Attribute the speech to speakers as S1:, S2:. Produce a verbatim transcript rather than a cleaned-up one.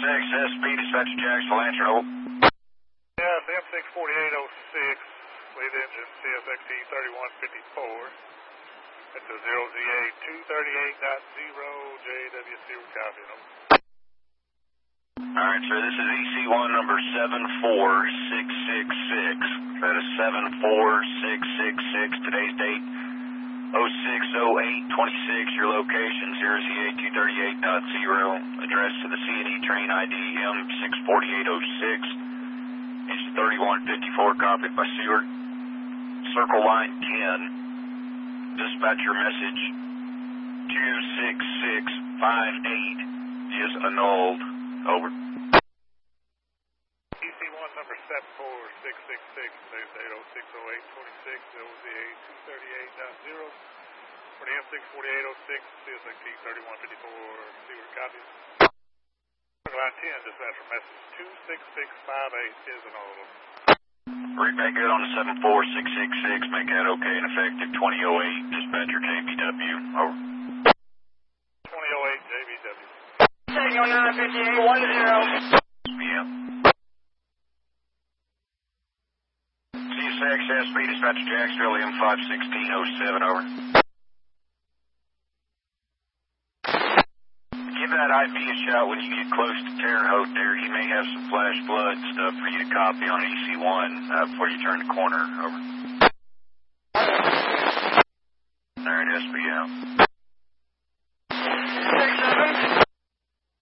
S1: X S P, dispatch Jacksonville, Lantern, over.
S2: Yeah, it's M six forty-eight oh six, lead engine C S X T thirty-one fifty-four. That's a zero Z A two thirty-eight dot zero J W C, copy, over.
S1: Alright, sir, this is E C one number seven four six six six. That is seven four six six six. Today's date, oh six oh eight twenty-six. Your location, zero Z A two thirty-eight dot zero. Address to the C and E train I D M six forty-eight oh six. It's thirty-one fifty-four, copied by Seward. Circle line ten. Dispatcher message two six six five eight is annulled. Over.
S2: E C one number seven four six six six, today's date oh six oh eight twenty-six, zero Z A two thirty-eight dot zero. For the M six forty-eight oh six, C S X T thirty-one fifty-four, Seward, copy. Line ten, dispatcher message two six six five eight is annulled.
S1: Read back good on the seven four six six six, make that okay and effective twenty oh eight, dispatcher J B W, over.
S2: twenty oh eight J B W.
S3: Taking on nine fifty-eight one zero.
S1: Yeah. C S X S P, dispatcher Jacksonville, M five sixteen oh seven, over. Give that I P a shot when you get close to Terre Haute there. He may have some flash flood stuff for you to copy on E C one uh, before you turn the corner, over. Alright, S P out.